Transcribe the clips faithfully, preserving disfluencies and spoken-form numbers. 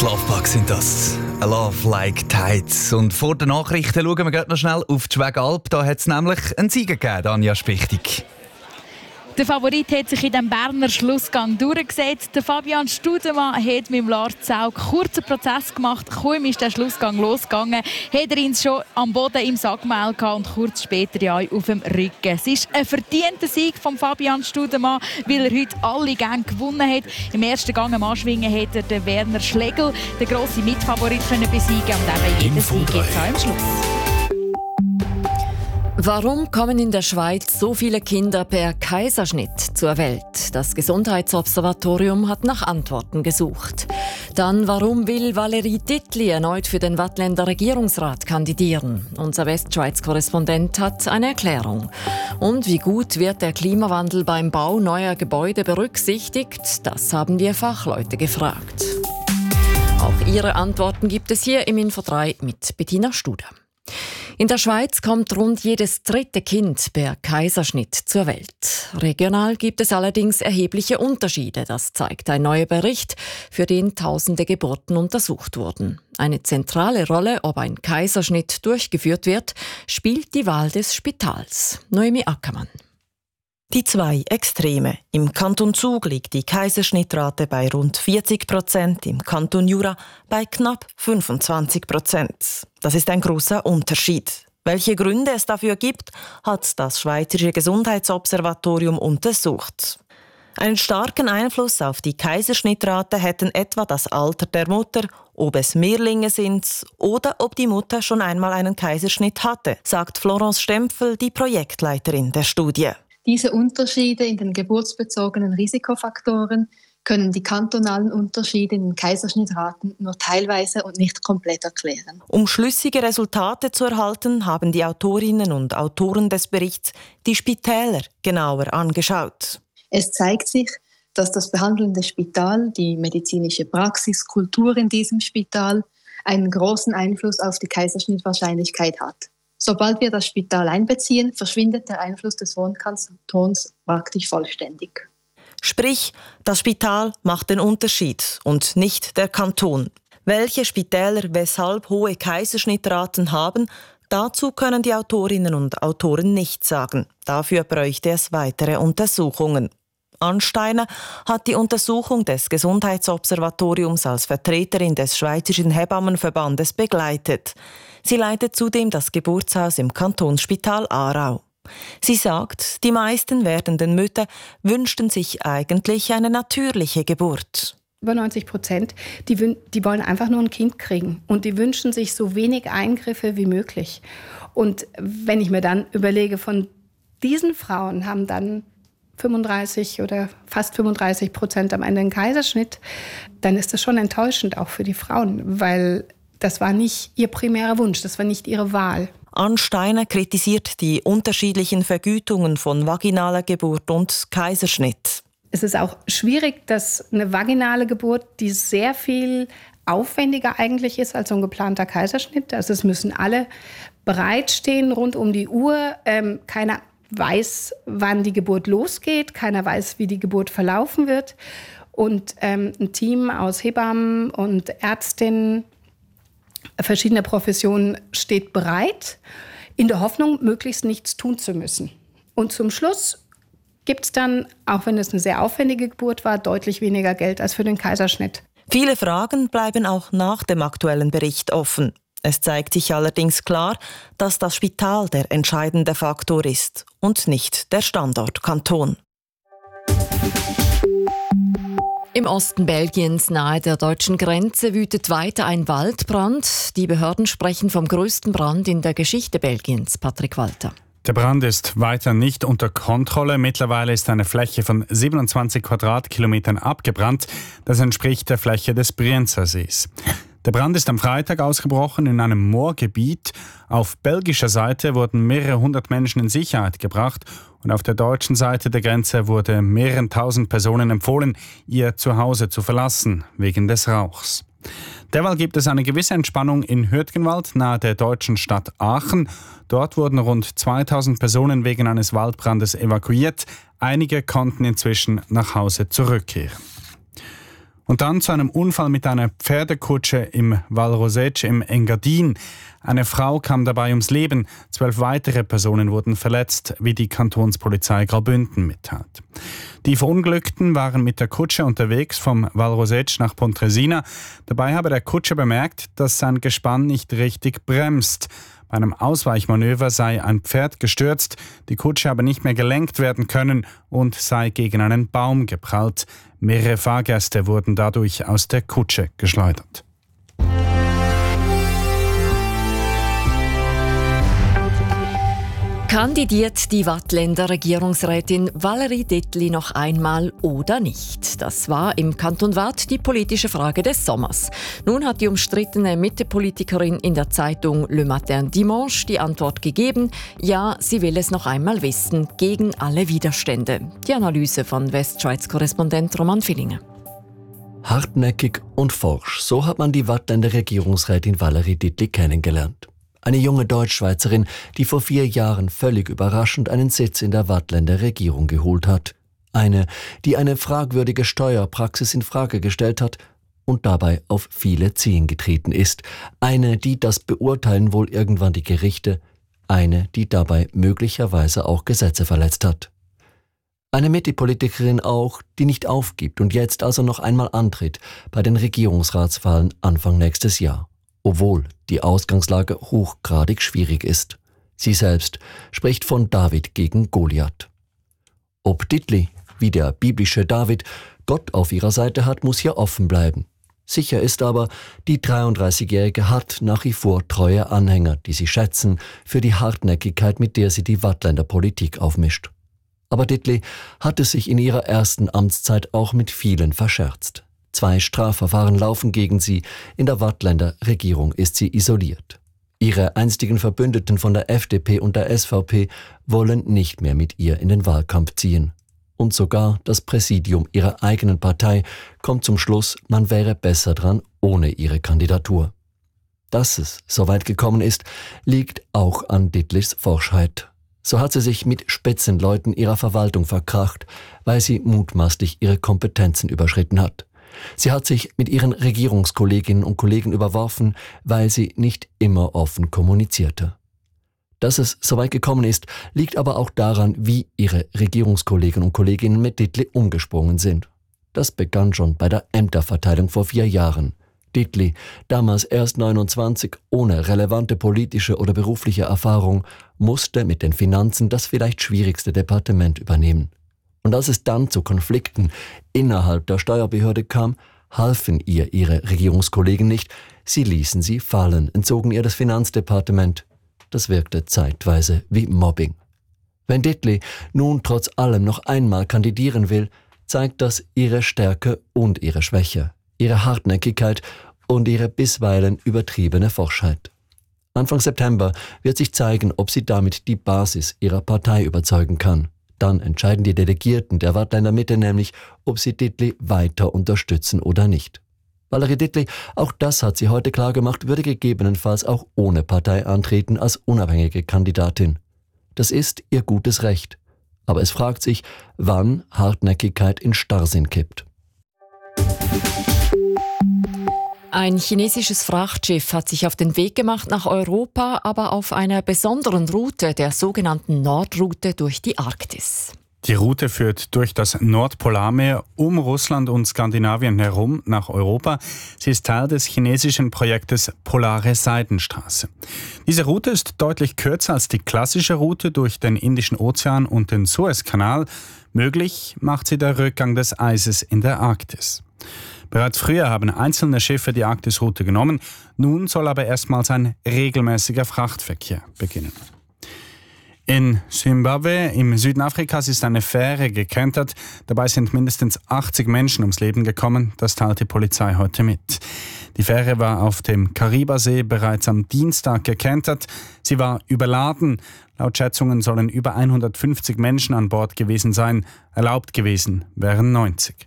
Lovebugs sind das. A Love Like Tides. Und vor den Nachrichten schauen wir gerade noch schnell auf die Schwegalp. Da hat es nämlich einen Sieger gegeben, Anja Spichtig. Der Favorit hat sich in dem Berner Schlussgang durchgesetzt. Der Fabian Studemann hat mit dem Lars Zaug kurzen Prozess gemacht. Kaum ist der Schlussgang losgegangen, hat er ihn schon am Boden im Sackmehl gehabt und kurz später ja auf dem Rücken. Es ist ein verdienter Sieg von Fabian Studemann, weil er heute alle Gänge gewonnen hat. Im ersten Gang am Anschwingen hat er den Werner Schlegel, den grossen Mitfavorit, können besiegen und eben jeden Sieg jetzt auch im Schluss. Warum kommen in der Schweiz so viele Kinder per Kaiserschnitt zur Welt? Das Gesundheitsobservatorium hat nach Antworten gesucht. Dann, warum will Valérie Dittli erneut für den Waadtländer Regierungsrat kandidieren? Unser Westschweiz-Korrespondent hat eine Erklärung. Und wie gut wird der Klimawandel beim Bau neuer Gebäude berücksichtigt? Das haben wir Fachleute gefragt. Auch Ihre Antworten gibt es hier im Info drei mit Bettina Studer. In der Schweiz kommt rund jedes dritte Kind per Kaiserschnitt zur Welt. Regional gibt es allerdings erhebliche Unterschiede. Das zeigt ein neuer Bericht, für den tausende Geburten untersucht wurden. Eine zentrale Rolle, ob ein Kaiserschnitt durchgeführt wird, spielt die Wahl des Spitals. Noemi Ackermann. Die zwei Extreme. Im Kanton Zug liegt die Kaiserschnittrate bei rund vierzig Prozent, im Kanton Jura bei knapp fünfundzwanzig Prozent. Das ist ein großer Unterschied. Welche Gründe es dafür gibt, hat das Schweizerische Gesundheitsobservatorium untersucht. Einen starken Einfluss auf die Kaiserschnittrate hätten etwa das Alter der Mutter, ob es Mehrlinge sind oder ob die Mutter schon einmal einen Kaiserschnitt hatte, sagt Florence Stempfel, die Projektleiterin der Studie. Diese Unterschiede in den geburtsbezogenen Risikofaktoren können die kantonalen Unterschiede in den Kaiserschnittraten nur teilweise und nicht komplett erklären. Um schlüssige Resultate zu erhalten, haben die Autorinnen und Autoren des Berichts die Spitäler genauer angeschaut. Es zeigt sich, dass das behandelnde Spital, die medizinische Praxiskultur in diesem Spital, einen großen Einfluss auf die Kaiserschnittwahrscheinlichkeit hat. Sobald wir das Spital einbeziehen, verschwindet der Einfluss des Wohnkantons praktisch vollständig. Sprich, das Spital macht den Unterschied und nicht der Kanton. Welche Spitäler weshalb hohe Kaiserschnittraten haben, dazu können die Autorinnen und Autoren nichts sagen. Dafür bräuchte es weitere Untersuchungen. Ansteiner hat die Untersuchung des Gesundheitsobservatoriums als Vertreterin des Schweizerischen Hebammenverbandes begleitet. Sie leitet zudem das Geburtshaus im Kantonsspital Aarau. Sie sagt, die meisten werdenden Mütter wünschten sich eigentlich eine natürliche Geburt. Über neunzig Prozent, die, die wollen einfach nur ein Kind kriegen und die wünschen sich so wenig Eingriffe wie möglich. Und wenn ich mir dann überlege, von diesen Frauen haben dann fünfunddreißig oder fast fünfunddreißig Prozent am Ende einen Kaiserschnitt, dann ist das schon enttäuschend auch für die Frauen, weil das war nicht ihr primärer Wunsch, das war nicht ihre Wahl. Ansteiner kritisiert die unterschiedlichen Vergütungen von vaginaler Geburt und Kaiserschnitt. Es ist auch schwierig, dass eine vaginale Geburt, die sehr viel aufwendiger eigentlich ist als so ein geplanter Kaiserschnitt. Also es müssen alle bereitstehen rund um die Uhr. Ähm, keiner weiß, wann die Geburt losgeht. Keiner weiß, wie die Geburt verlaufen wird. Und ähm, ein Team aus Hebammen und Ärztinnen verschiedener Professionen steht bereit, in der Hoffnung, möglichst nichts tun zu müssen. Und zum Schluss gibt es dann, auch wenn es eine sehr aufwendige Geburt war, deutlich weniger Geld als für den Kaiserschnitt. Viele Fragen bleiben auch nach dem aktuellen Bericht offen. Es zeigt sich allerdings klar, dass das Spital der entscheidende Faktor ist und nicht der Standort Kanton. Im Osten Belgiens nahe der deutschen Grenze wütet weiter ein Waldbrand. Die Behörden sprechen vom größten Brand in der Geschichte Belgiens. Patrick Walter. Der Brand ist weiter nicht unter Kontrolle. Mittlerweile ist eine Fläche von siebenundzwanzig Quadratkilometern abgebrannt. Das entspricht der Fläche des Brienzer Sees. Der Brand ist am Freitag ausgebrochen in einem Moorgebiet. Auf belgischer Seite wurden mehrere hundert Menschen in Sicherheit gebracht und auf der deutschen Seite der Grenze wurde mehreren tausend Personen empfohlen, ihr Zuhause zu verlassen, wegen des Rauchs. Derweil gibt es eine gewisse Entspannung in Hürtgenwald nahe der deutschen Stadt Aachen. Dort wurden rund zweitausend Personen wegen eines Waldbrandes evakuiert. Einige konnten inzwischen nach Hause zurückkehren. Und dann zu einem Unfall mit einer Pferdekutsche im Val Roseg im Engadin. Eine Frau kam dabei ums Leben, zwölf weitere Personen wurden verletzt, wie die Kantonspolizei Graubünden mitteilt. Die Verunglückten waren mit der Kutsche unterwegs vom Val Roseg nach Pontresina. Dabei habe der Kutscher bemerkt, dass sein Gespann nicht richtig bremst. Bei einem Ausweichmanöver sei ein Pferd gestürzt, die Kutsche habe nicht mehr gelenkt werden können und sei gegen einen Baum geprallt. Mehrere Fahrgäste wurden dadurch aus der Kutsche geschleudert. Kandidiert die Waadtländer Regierungsrätin Valerie Dittli noch einmal oder nicht? Das war im Kanton Waadt die politische Frage des Sommers. Nun hat die umstrittene Mitte-Politikerin in der Zeitung Le Matin Dimanche die Antwort gegeben, ja, sie will es noch einmal wissen, gegen alle Widerstände. Die Analyse von Westschweiz-Korrespondent Roman Villinger. Hartnäckig und forsch, so hat man die Waadtländer Regierungsrätin Valerie Dittli kennengelernt. Eine junge Deutschschweizerin, die vor vier Jahren völlig überraschend einen Sitz in der Waadtländer Regierung geholt hat. Eine, die eine fragwürdige Steuerpraxis in Frage gestellt hat und dabei auf viele Zehen getreten ist. Eine, die das beurteilen wohl irgendwann die Gerichte. Eine, die dabei möglicherweise auch Gesetze verletzt hat. Eine Mitte-Politikerin auch, die nicht aufgibt und jetzt also noch einmal antritt bei den Regierungsratswahlen Anfang nächstes Jahr. Obwohl die Ausgangslage hochgradig schwierig ist. Sie selbst spricht von David gegen Goliath. Ob Dittli, wie der biblische David, Gott auf ihrer Seite hat, muss hier offen bleiben. Sicher ist aber, die dreiunddreißigjährige hat nach wie vor treue Anhänger, die sie schätzen für die Hartnäckigkeit, mit der sie die Waadtländer Politik aufmischt. Aber Dittli hatte sich in ihrer ersten Amtszeit auch mit vielen verscherzt. Zwei Strafverfahren laufen gegen sie, in der Waadtländer Regierung ist sie isoliert. Ihre einstigen Verbündeten von der F D P und der S V P wollen nicht mehr mit ihr in den Wahlkampf ziehen. Und sogar das Präsidium ihrer eigenen Partei kommt zum Schluss, man wäre besser dran ohne ihre Kandidatur. Dass es so weit gekommen ist, liegt auch an Dittlis Forschheit. So hat sie sich mit Spitzenleuten ihrer Verwaltung verkracht, weil sie mutmaßlich ihre Kompetenzen überschritten hat. Sie hat sich mit ihren Regierungskolleginnen und Kollegen überworfen, weil sie nicht immer offen kommunizierte. Dass es so weit gekommen ist, liegt aber auch daran, wie ihre Regierungskolleginnen und Kollegen mit Dittli umgesprungen sind. Das begann schon bei der Ämterverteilung vor vier Jahren. Dittli, damals erst neunundzwanzig, ohne relevante politische oder berufliche Erfahrung, musste mit den Finanzen das vielleicht schwierigste Departement übernehmen. Und als es dann zu Konflikten innerhalb der Steuerbehörde kam, halfen ihr ihre Regierungskollegen nicht, sie ließen sie fallen, entzogen ihr das Finanzdepartement. Das wirkte zeitweise wie Mobbing. Wenn Dittli nun trotz allem noch einmal kandidieren will, zeigt das ihre Stärke und ihre Schwäche, ihre Hartnäckigkeit und ihre bisweilen übertriebene Forschheit. Anfang September wird sich zeigen, ob sie damit die Basis ihrer Partei überzeugen kann. Dann entscheiden die Delegierten der Waadtländer Mitte nämlich, ob sie Dittli weiter unterstützen oder nicht. Valerie Dittli, auch das hat sie heute klargemacht, würde gegebenenfalls auch ohne Partei antreten als unabhängige Kandidatin. Das ist ihr gutes Recht. Aber es fragt sich, wann Hartnäckigkeit in Starrsinn kippt. Ein chinesisches Frachtschiff hat sich auf den Weg gemacht nach Europa, aber auf einer besonderen Route, der sogenannten Nordroute durch die Arktis. Die Route führt durch das Nordpolarmeer um Russland und Skandinavien herum nach Europa. Sie ist Teil des chinesischen Projektes Polare Seidenstraße. Diese Route ist deutlich kürzer als die klassische Route durch den Indischen Ozean und den Suezkanal. Möglich macht sie der Rückgang des Eises in der Arktis. Bereits früher haben einzelne Schiffe die Arktisroute genommen. Nun soll aber erstmals ein regelmäßiger Frachtverkehr beginnen. In Simbabwe im Süden Afrikas ist eine Fähre gekentert. Dabei sind mindestens achtzig Menschen ums Leben gekommen. Das teilt die Polizei heute mit. Die Fähre war auf dem Karibasee bereits am Dienstag gekentert. Sie war überladen. Laut Schätzungen sollen über hundertfünfzig Menschen an Bord gewesen sein. Erlaubt gewesen wären neunzig.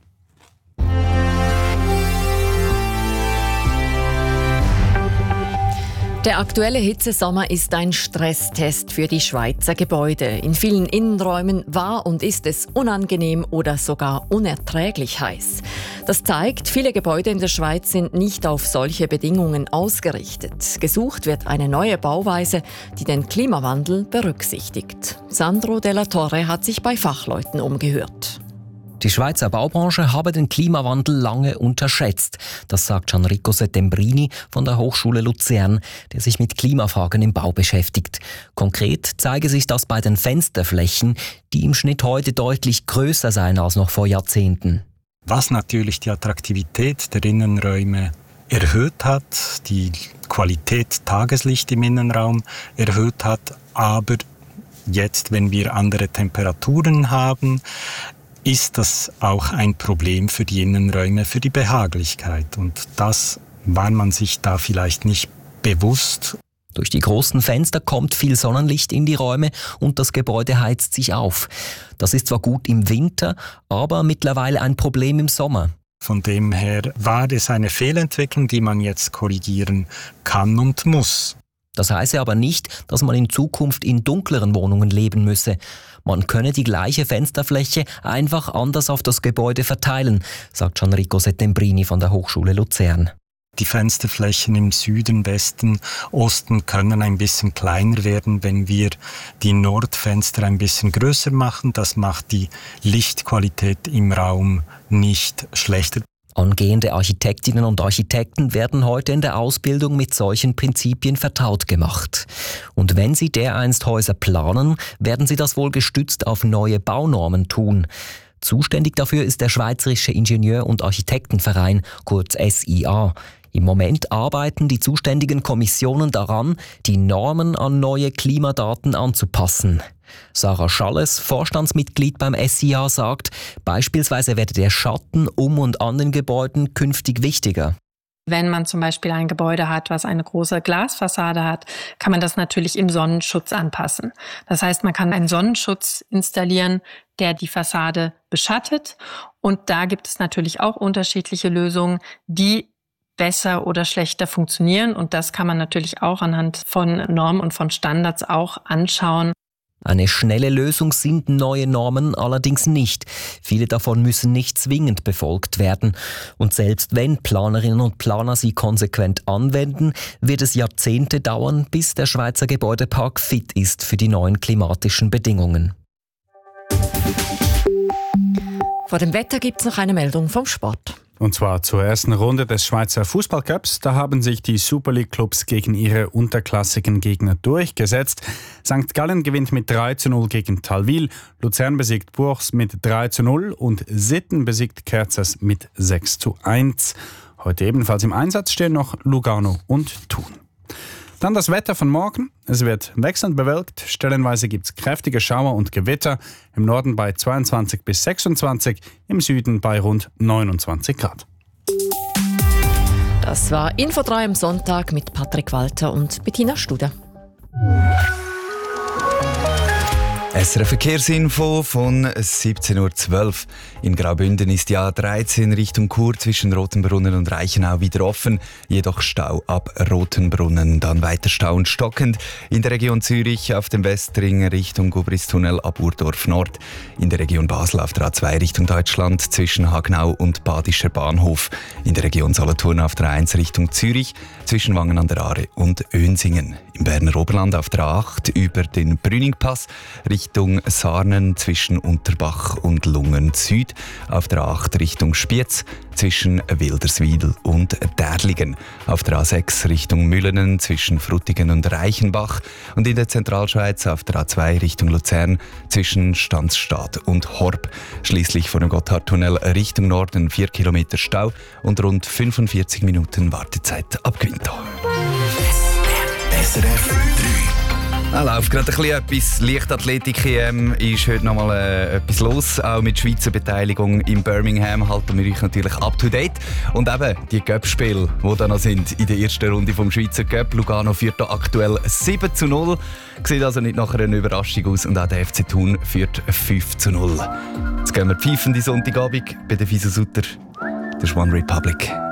Der aktuelle Hitzesommer ist ein Stresstest für die Schweizer Gebäude. In vielen Innenräumen war und ist es unangenehm oder sogar unerträglich heiß. Das zeigt, viele Gebäude in der Schweiz sind nicht auf solche Bedingungen ausgerichtet. Gesucht wird eine neue Bauweise, die den Klimawandel berücksichtigt. Sandro Della Torre hat sich bei Fachleuten umgehört. Die Schweizer Baubranche habe den Klimawandel lange unterschätzt. Das sagt Gianrico Settembrini von der Hochschule Luzern, der sich mit Klimafragen im Bau beschäftigt. Konkret zeige sich das bei den Fensterflächen, die im Schnitt heute deutlich größer seien als noch vor Jahrzehnten. Was natürlich die Attraktivität der Innenräume erhöht hat, die Qualität Tageslicht im Innenraum erhöht hat, aber jetzt, wenn wir andere Temperaturen haben, ist das auch ein Problem für die Innenräume, für die Behaglichkeit. Und das war man sich da vielleicht nicht bewusst. Durch die großen Fenster kommt viel Sonnenlicht in die Räume und das Gebäude heizt sich auf. Das ist zwar gut im Winter, aber mittlerweile ein Problem im Sommer. Von dem her war es eine Fehlentwicklung, die man jetzt korrigieren kann und muss. Das heiße aber nicht, dass man in Zukunft in dunkleren Wohnungen leben müsse. Man könne die gleiche Fensterfläche einfach anders auf das Gebäude verteilen, sagt Gianrico Settembrini von der Hochschule Luzern. Die Fensterflächen im Süden, Westen, Osten können ein bisschen kleiner werden, wenn wir die Nordfenster ein bisschen größer machen. Das macht die Lichtqualität im Raum nicht schlechter. Angehende Architektinnen und Architekten werden heute in der Ausbildung mit solchen Prinzipien vertraut gemacht. Und wenn sie dereinst Häuser planen, werden sie das wohl gestützt auf neue Baunormen tun. Zuständig dafür ist der Schweizerische Ingenieur- und Architektenverein, kurz S I A. Im Moment arbeiten die zuständigen Kommissionen daran, die Normen an neue Klimadaten anzupassen. Sarah Schalles, Vorstandsmitglied beim S I A, sagt, beispielsweise werde der Schatten um und an den Gebäuden künftig wichtiger. Wenn man zum Beispiel ein Gebäude hat, was eine große Glasfassade hat, kann man das natürlich im Sonnenschutz anpassen. Das heißt, man kann einen Sonnenschutz installieren, der die Fassade beschattet. Und da gibt es natürlich auch unterschiedliche Lösungen, die besser oder schlechter funktionieren. Und das kann man natürlich auch anhand von Normen und von Standards auch anschauen. Eine schnelle Lösung sind neue Normen allerdings nicht. Viele davon müssen nicht zwingend befolgt werden. Und selbst wenn Planerinnen und Planer sie konsequent anwenden, wird es Jahrzehnte dauern, bis der Schweizer Gebäudepark fit ist für die neuen klimatischen Bedingungen. Vor dem Wetter gibt es noch eine Meldung vom Sport. Und zwar zur ersten Runde des Schweizer Fußballcups. Da haben sich die Super League-Clubs gegen ihre unterklassigen Gegner durchgesetzt. Sankt Gallen gewinnt mit drei zu null gegen Talwil, Luzern besiegt Bourges mit drei zu null und Sitten besiegt Kerzers mit sechs zu eins. Heute ebenfalls im Einsatz stehen noch Lugano und Thun. Dann das Wetter von morgen. Es wird wechselnd bewölkt. Stellenweise gibt es kräftige Schauer und Gewitter. Im Norden bei zweiundzwanzig bis sechsundzwanzig, im Süden bei rund neunundzwanzig Grad. Das war Info drei am Sonntag mit Patrick Walter und Bettina Studer. S R F-Verkehrsinfo von siebzehn Uhr zwölf. In Graubünden ist die A dreizehn Richtung Chur zwischen Rotenbrunnen und Reichenau wieder offen, jedoch Stau ab Rotenbrunnen. Dann weiter Stau und stockend in der Region Zürich auf dem Westring Richtung Gubristunnel ab Urdorf Nord. In der Region Basel auf der A zwei Richtung Deutschland zwischen Hagnau und Badischer Bahnhof. In der Region Solothurn auf der A eins Richtung Zürich zwischen Wangen an der Aare und Önsingen. Im Berner Oberland auf der A acht über den Brüningpass Richtung Sarnen zwischen Unterbach und Lungen Süd, auf der A acht Richtung Spiez zwischen Wilderswil und Därligen, auf der A sechs Richtung Müllenen zwischen Frutigen und Reichenbach und in der Zentralschweiz auf der A zwei Richtung Luzern zwischen Stanzstadt und Horb. Schließlich vor dem Gotthardtunnel Richtung Norden vier Kilometer Stau und rund fünfundvierzig Minuten Wartezeit ab Quinto. S R F drei. Da läuft gerade ein bisschen etwas. Leichtathletik-E M ist heute noch mal äh, etwas los. Auch mit Schweizer Beteiligung in Birmingham halten wir euch natürlich up to date. Und eben die Cup-Spiele, die da noch sind in der ersten Runde vom Schweizer Cup. Lugano führt da aktuell sieben zu null. Sieht also nicht nach einer Überraschung aus. Und auch der F C Thun führt fünf zu null. Jetzt gehen wir pfeifen die Sonntagabend bei der Fisa Sutter. Das ist One Republic.